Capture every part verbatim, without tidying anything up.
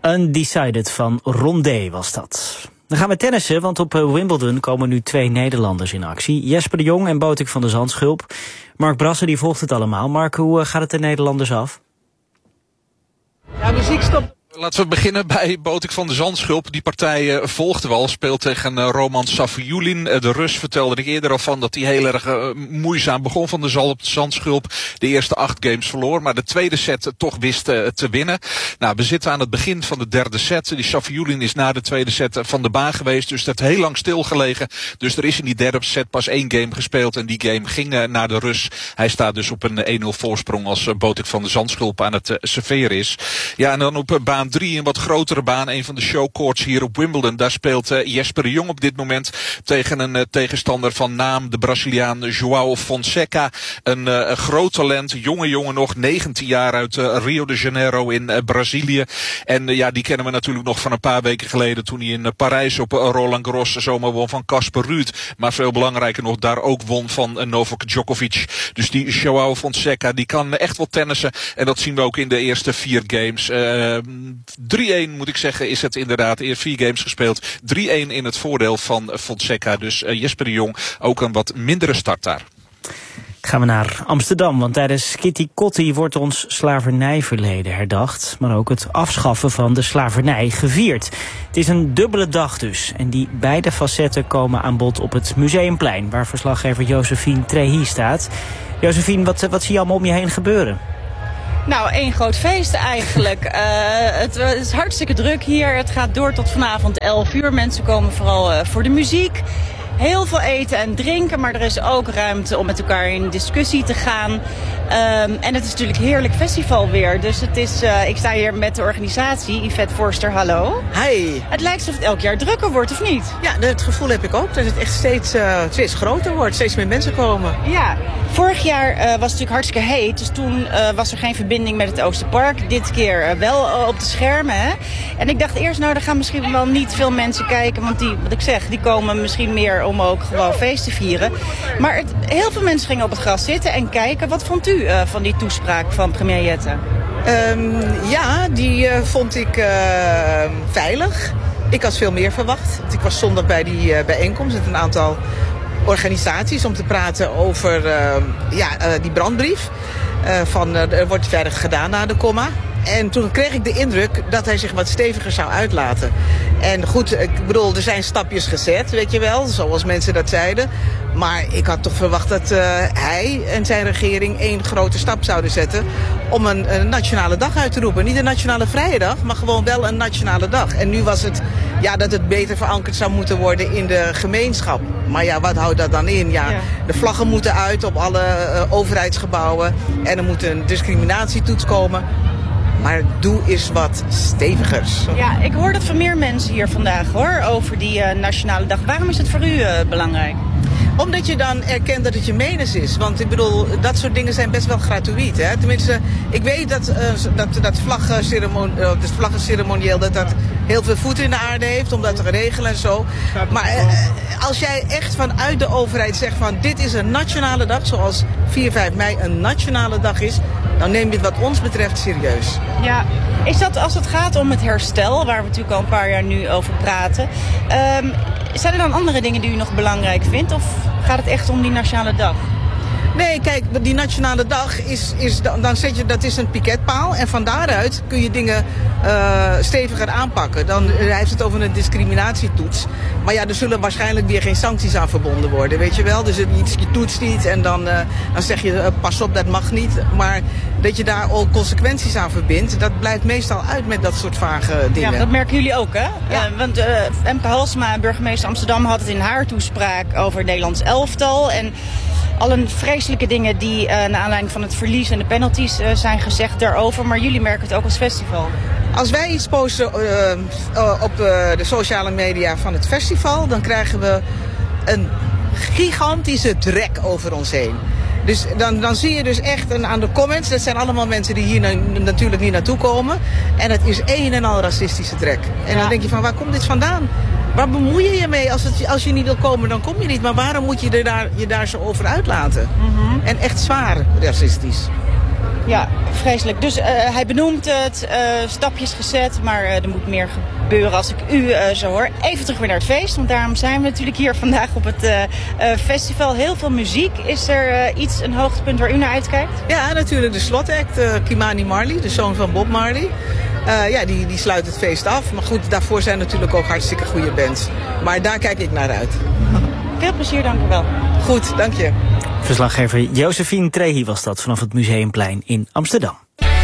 Undecided van Rondé was dat. Dan gaan we tennissen, want op Wimbledon komen nu twee Nederlanders in actie. Jesper de Jong en Botik van de Zandschulp. Mark Brasser die volgt het allemaal. Mark, hoe gaat het de Nederlanders af? Ja, muziek stopt. Laten we beginnen bij Botik van de Zandschulp. Die partij uh, volgde wel, speelt tegen uh, Roman Safiullin. Uh, de Rus vertelde ik eerder al van dat hij heel erg uh, moeizaam begon van de Zandschulp. De eerste acht games verloor, maar de tweede set uh, toch wist uh, te winnen. Nou, we zitten aan het begin van de derde set. Die Safiullin is na de tweede set uh, van de baan geweest, dus dat heeft heel lang stilgelegen. Dus er is in die derde set pas één game gespeeld en die game ging uh, naar de Rus. Hij staat dus op een uh, één nul voorsprong als uh, Botik van de Zandschulp aan het uh, serveren is. Ja, en dan op uh, baan drie, een wat grotere baan, een van de showcourts hier op Wimbledon. Daar speelt uh, Jesper de Jong op dit moment tegen een uh, tegenstander van naam, de Braziliaan João Fonseca. Een uh, groot talent, jonge jongen nog, negentien jaar uit uh, Rio de Janeiro in uh, Brazilië. En uh, ja, die kennen we natuurlijk nog van een paar weken geleden toen hij in uh, Parijs op uh, Roland Garros zomaar won van Casper Ruud. Maar veel belangrijker nog, daar ook won van uh, Novak Djokovic. Dus die João Fonseca, die kan uh, echt wel tennissen. En dat zien we ook in de eerste vier games. Uh, drie-een moet ik zeggen is het inderdaad. Eerst vier games gespeeld. drie-een in het voordeel van Fonseca. Dus uh, Jesper de Jong ook een wat mindere start daar. Gaan we naar Amsterdam, want tijdens Kitty Kotti wordt ons slavernijverleden herdacht. Maar ook het afschaffen van de slavernij gevierd. Het is een dubbele dag dus. En die beide facetten komen aan bod op het Museumplein, waar verslaggever Josephine Trehi staat. Josephine, wat, wat zie je allemaal om je heen gebeuren? Nou, één groot feest eigenlijk. Uh, het, het is hartstikke druk hier. Het gaat door tot vanavond elf uur. Mensen komen vooral uh, voor de muziek. Heel veel eten en drinken, maar er is ook ruimte om met elkaar in discussie te gaan. Um, en het is natuurlijk een heerlijk festival weer. Dus het is, uh, ik sta hier met de organisatie, Yvette Forster, hallo. Hi. Het lijkt alsof het elk jaar drukker wordt, of niet? Ja, het gevoel heb ik ook. Dat het echt steeds, uh, steeds groter wordt, steeds meer mensen komen. Ja, vorig jaar uh, was het natuurlijk hartstikke heet. Dus toen uh, was er geen verbinding met het Oosterpark. Dit keer uh, wel uh, op de schermen. Hè? En ik dacht eerst, nou, er gaan misschien wel niet veel mensen kijken. Want die, wat ik zeg, die komen misschien meer om ook gewoon feest te vieren. Maar het, heel veel mensen gingen op het gras zitten en kijken. Wat vond u uh, van die toespraak van premier Jette? Um, ja, die uh, vond ik uh, veilig. Ik had veel meer verwacht. Ik was zondag bij die uh, bijeenkomst met een aantal organisaties om te praten over uh, ja, uh, die brandbrief. Uh, van, uh, er wordt verder gedaan na de komma. En toen kreeg ik de indruk dat hij zich wat steviger zou uitlaten. En goed, ik bedoel, er zijn stapjes gezet, weet je wel, zoals mensen dat zeiden. Maar ik had toch verwacht dat uh, hij en zijn regering één grote stap zouden zetten om een, een nationale dag uit te roepen. Niet een nationale vrije dag, maar gewoon wel een nationale dag. En nu was het ja, dat het beter verankerd zou moeten worden in de gemeenschap. Maar ja, wat houdt dat dan in? Ja, ja. De vlaggen moeten uit op alle uh, overheidsgebouwen en er moet een discriminatietoets komen. Maar doe eens wat stevigers. Ja, ik hoor dat van meer mensen hier vandaag hoor, over die uh, nationale dag. Waarom is het voor u uh, belangrijk? Omdat je dan erkent dat het je menens is. Want ik bedoel, dat soort dingen zijn best wel gratuit. Hè? Tenminste, ik weet dat, uh, dat, dat vlaggenceremonieel, uh, het vlaggenceremonieel dat dat heel veel voet in de aarde heeft om dat te regelen en zo. Maar uh, als jij echt vanuit de overheid zegt van dit is een nationale dag, zoals vier vijf mei een nationale dag is, dan neem je het wat ons betreft serieus. Ja, is dat als het gaat om het herstel, waar we natuurlijk al een paar jaar nu over praten. Um, zijn er dan andere dingen die u nog belangrijk vindt? Of gaat het echt om die nationale dag? Nee, kijk, die nationale dag is, is dan zet je, dat is een piketpaal. En van daaruit kun je dingen uh, steviger aanpakken. Dan uh, hij heeft het over een discriminatietoets. Maar ja, er zullen waarschijnlijk weer geen sancties aan verbonden worden, weet je wel. Dus het, je toetst niet en dan, uh, dan zeg je uh, pas op, dat mag niet. Maar dat je daar ook consequenties aan verbindt, dat blijft meestal uit met dat soort vage dingen. Ja, dat merken jullie ook, hè? Ja. Uh, want uh, Femke Halsema, burgemeester Amsterdam, had het in haar toespraak over het Nederlands elftal. En alle vreselijke dingen die uh, naar aanleiding van het verlies en de penalties uh, zijn gezegd daarover. Maar jullie merken het ook als festival. Als wij iets posten uh, uh, op uh, de sociale media van het festival, dan krijgen we een gigantische drek over ons heen. Dus dan, dan zie je dus echt een, aan de comments, dat zijn allemaal mensen die hier na, natuurlijk niet naartoe komen. En het is een en al racistische drek. En ja. Dan denk je van, waar komt dit vandaan? Waar bemoei je je mee? Als, het, als je niet wil komen, dan kom je niet. Maar waarom moet je er daar, je daar zo over uitlaten? Mm-hmm. En echt zwaar racistisch. Ja, vreselijk. Dus uh, hij benoemt het, uh, stapjes gezet, maar uh, er moet meer gebeuren als ik u uh, zo hoor. Even terug weer naar het feest, want daarom zijn we natuurlijk hier vandaag op het uh, uh, festival. Heel veel muziek. Is er uh, iets, een hoogtepunt waar u naar uitkijkt? Ja, natuurlijk de slotact, uh, Ky-Mani Marley, de zoon van Bob Marley. Uh, ja, die, die sluit het feest af. Maar goed, daarvoor zijn natuurlijk ook hartstikke goede bands. Maar daar kijk ik naar uit. Veel plezier, dank u wel. Goed, dank je. Verslaggever Josephine Trehi was dat vanaf het Museumplein in Amsterdam.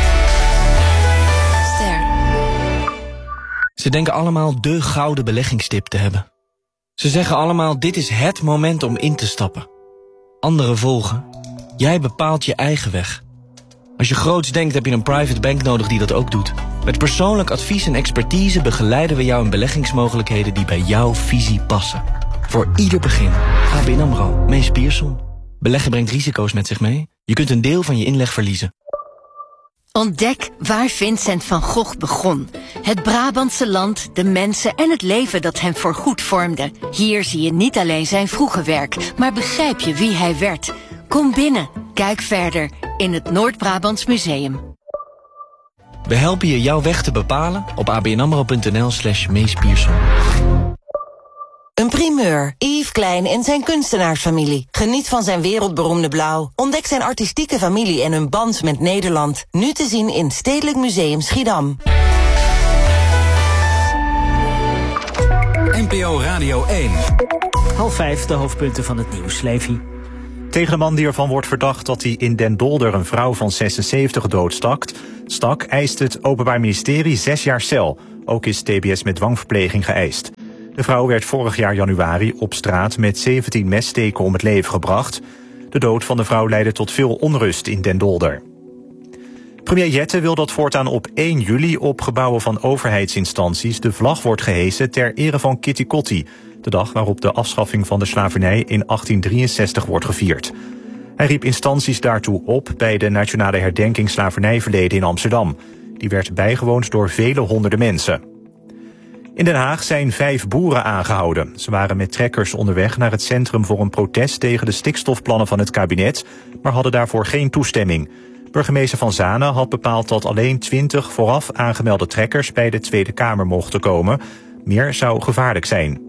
Ster. Ze denken allemaal de gouden beleggingstip te hebben. Ze zeggen allemaal, dit is het moment om in te stappen. Anderen volgen. Jij bepaalt je eigen weg. Als je groots denkt, heb je een private bank nodig die dat ook doet. Met persoonlijk advies en expertise begeleiden we jou in beleggingsmogelijkheden die bij jouw visie passen. Voor ieder begin. A B N AMRO. Mees Pierson. Beleggen brengt risico's met zich mee. Je kunt een deel van je inleg verliezen. Ontdek waar Vincent van Gogh begon. Het Brabantse land, de mensen en het leven dat hem voorgoed vormde. Hier zie je niet alleen zijn vroege werk, maar begrijp je wie hij werd. Kom binnen, kijk verder in het Noord-Brabants Museum. We helpen je jouw weg te bepalen op abnamro.nl slash Mees Pierson. Een primeur. Yves Klein en zijn kunstenaarsfamilie. Geniet van zijn wereldberoemde blauw. Ontdek zijn artistieke familie en hun band met Nederland. Nu te zien in Stedelijk Museum Schiedam. N P O Radio één. Half vijf, de hoofdpunten van het nieuws. Levi. Tegen de man die ervan wordt verdacht dat hij in Den Dolder een vrouw van zesenzeventig doodstak, stak, eist het Openbaar Ministerie zes jaar cel. Ook is T B S met dwangverpleging geëist. De vrouw werd vorig jaar januari op straat met zeventien messteken om het leven gebracht. De dood van de vrouw leidde tot veel onrust in Den Dolder. Premier Jette wil dat voortaan op één juli op gebouwen van overheidsinstanties de vlag wordt gehesen ter ere van Kitty Kotti, de dag waarop de afschaffing van de slavernij in achttien drieënzestig wordt gevierd. Hij riep instanties daartoe op bij de Nationale Herdenking Slavernijverleden in Amsterdam. Die werd bijgewoond door vele honderden mensen. In Den Haag zijn vijf boeren aangehouden. Ze waren met trekkers onderweg naar het centrum voor een protest tegen de stikstofplannen van het kabinet, maar hadden daarvoor geen toestemming. Burgemeester Van Zanen had bepaald dat alleen twintig vooraf aangemelde trekkers bij de Tweede Kamer mochten komen. Meer zou gevaarlijk zijn.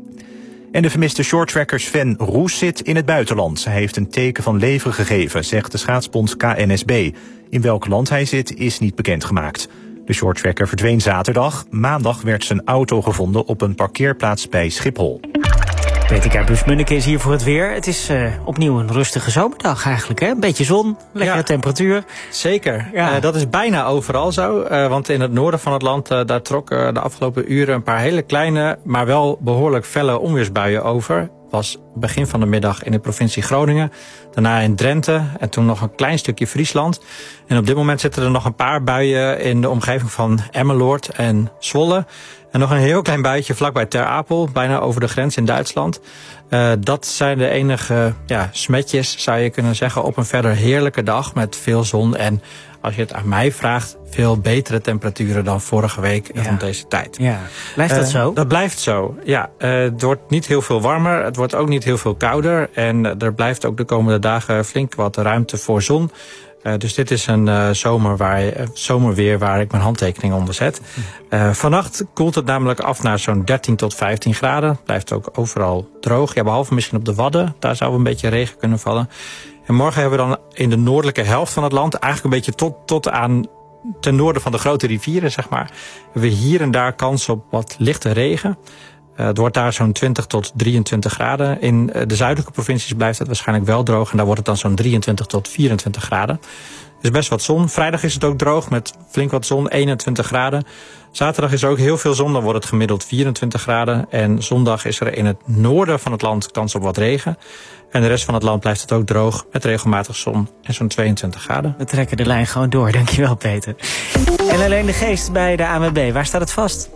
En de vermiste shorttracker Sven Roes zit in het buitenland. Hij heeft een teken van leven gegeven, zegt de schaatsbond K N S B. In welk land hij zit is niet bekendgemaakt. De shorttracker verdween zaterdag. Maandag werd zijn auto gevonden op een parkeerplaats bij Schiphol. Peter K. Buus-Munneke is hier voor het weer. Het is uh, opnieuw een rustige zomerdag eigenlijk, hè? Een beetje zon, lekkere ja, temperatuur. Zeker. Ja. Uh, dat is bijna overal zo. Uh, want in het noorden van het land, uh, daar trokken de afgelopen uren een paar hele kleine, maar wel behoorlijk felle onweersbuien over. Was begin van de middag in de provincie Groningen, daarna in Drenthe en toen nog een klein stukje Friesland. En op dit moment zitten er nog een paar buien in de omgeving van Emmeloord en Zwolle. En nog een heel klein buitje vlakbij Ter Apel, bijna over de grens in Duitsland. Uh, dat zijn de enige ja, smetjes, zou je kunnen zeggen, op een verder heerlijke dag met veel zon. En als je het aan mij vraagt, veel betere temperaturen dan vorige week ja. rond deze tijd. Ja. Blijft dat uh, zo? Dat blijft zo, ja. Uh, het wordt niet heel veel warmer, het wordt ook niet heel veel kouder. En uh, er blijft ook de komende dagen flink wat ruimte voor zon. Uh, dus dit is een uh, zomer waar, uh, zomerweer waar ik mijn handtekening onder zet. Uh, vannacht koelt het namelijk af naar zo'n dertien tot vijftien graden. Het blijft ook overal droog. Ja, behalve misschien op de Wadden. Daar zou een beetje regen kunnen vallen. En morgen hebben we dan in de noordelijke helft van het land, eigenlijk een beetje tot, tot aan ten noorden van de grote rivieren, zeg maar, hebben we hier en daar kans op wat lichte regen. Uh, het wordt daar zo'n twintig tot drieëntwintig graden. In uh, de zuidelijke provincies blijft het waarschijnlijk wel droog. En daar wordt het dan zo'n drieëntwintig tot vierentwintig graden. Er is best wat zon. Vrijdag is het ook droog met flink wat zon, eenentwintig graden. Zaterdag is er ook heel veel zon, dan wordt het gemiddeld vierentwintig graden. En zondag is er in het noorden van het land kans op wat regen. En de rest van het land blijft het ook droog met regelmatig zon en zo'n tweeëntwintig graden. We trekken de lijn gewoon door, dankjewel Peter. En alleen de geest bij de A N W B, waar staat het vast?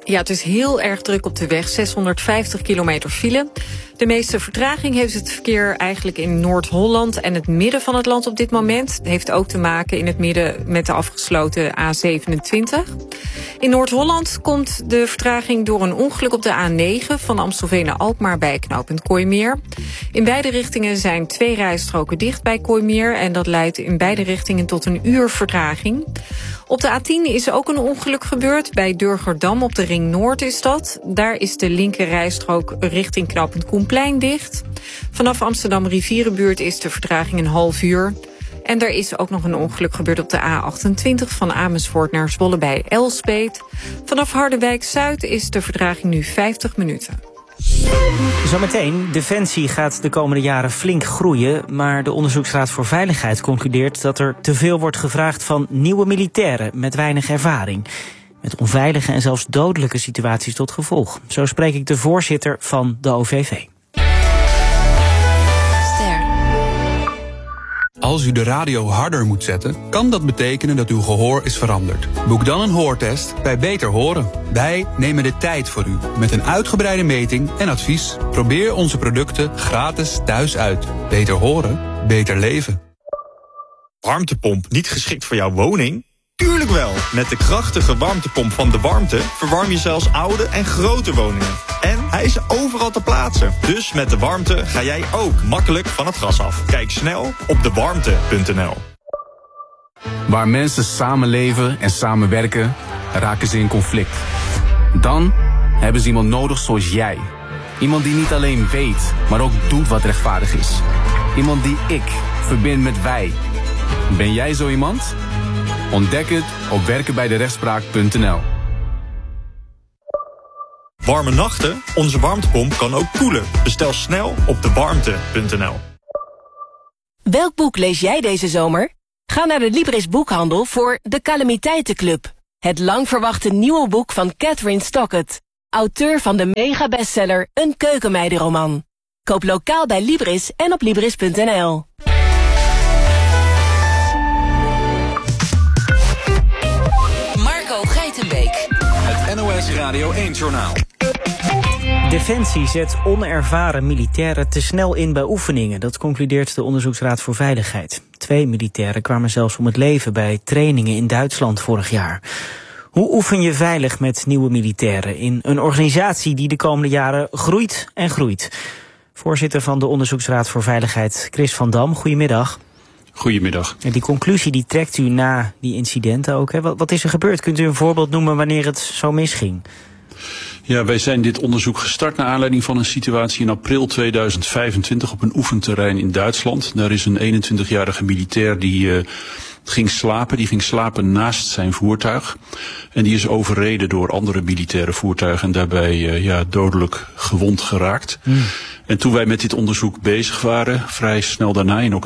Ja, het is heel erg druk op de weg. zeshonderdvijftig kilometer file. De meeste vertraging heeft het verkeer eigenlijk in Noord-Holland en het midden van het land op dit moment. Het heeft ook te maken in het midden met de afgesloten A zevenentwintig. In Noord-Holland komt de vertraging door een ongeluk op de A negen... van Amstelveen naar Alkmaar bij knooppunt Kooimeer. In beide richtingen zijn twee rijstroken dicht bij Kooimeer... en dat leidt in beide richtingen tot een uur vertraging. Op de A tien is ook een ongeluk gebeurd. Bij Durgerdam op de Ring Noord is dat. Daar is de linker rijstrook richting knooppunt Koenplein dicht. Vanaf Amsterdam Rivierenbuurt is de vertraging een half uur. En er is ook nog een ongeluk gebeurd op de A achtentwintig... van Amersfoort naar Zwolle bij Elspeet. Vanaf Harderwijk-Zuid is de vertraging nu vijftig minuten. Zometeen, Defensie gaat de komende jaren flink groeien... maar de Onderzoeksraad voor Veiligheid concludeert dat er te veel wordt gevraagd van nieuwe militairen met weinig ervaring. Met onveilige en zelfs dodelijke situaties tot gevolg. Zo spreek ik de voorzitter van de O V V. Als u de radio harder moet zetten, kan dat betekenen dat uw gehoor is veranderd. Boek dan een hoortest bij Beter Horen. Wij nemen de tijd voor u met een uitgebreide meting en advies. Probeer onze producten gratis thuis uit. Beter horen, beter leven. Warmtepomp niet geschikt voor jouw woning? Tuurlijk wel! Met de krachtige warmtepomp van De Warmte verwarm je zelfs oude en grote woningen. En hij is overal te plaatsen. Dus met De Warmte ga jij ook makkelijk van het gas af. Kijk snel op de warmte punt n l. Waar mensen samenleven en samenwerken, raken ze in conflict. Dan hebben ze iemand nodig zoals jij. Iemand die niet alleen weet, maar ook doet wat rechtvaardig is. Iemand die ik verbind met wij. Ben jij zo iemand? Ontdek het op werken bij de rechtspraak punt n l. Warme nachten? Onze warmtepomp kan ook koelen. Bestel snel op de warmte punt n l. Welk boek lees jij deze zomer? Ga naar de Libris boekhandel voor De Calamiteitenclub. Het lang verwachte nieuwe boek van Catherine Stockett. Auteur van de mega-bestseller Een keukenmeidenroman. Koop lokaal bij Libris en op libris punt n l. Marco Geitenbeek. Het N O S Radio één-journaal. Defensie zet onervaren militairen te snel in bij oefeningen. Dat concludeert de Onderzoeksraad voor Veiligheid. Twee militairen kwamen zelfs om het leven bij trainingen in Duitsland vorig jaar. Hoe oefen je veilig met nieuwe militairen in een organisatie die de komende jaren groeit en groeit? Voorzitter van de Onderzoeksraad voor Veiligheid, Chris van Dam, goedemiddag. Goedemiddag. En die conclusie die trekt u na die incidenten ook. Hè? Wat, wat is er gebeurd? Kunt u een voorbeeld noemen wanneer het zo misging? Ja, wij zijn dit onderzoek gestart naar aanleiding van een situatie in april tweeduizend vijfentwintig op een oefenterrein in Duitsland. Daar is een eenentwintigjarige militair die uh, ging slapen. Die ging slapen naast zijn voertuig. En die is overreden door andere militaire voertuigen en daarbij uh, ja, dodelijk gewond geraakt. Mm. En toen wij met dit onderzoek bezig waren, vrij snel daarna in oktober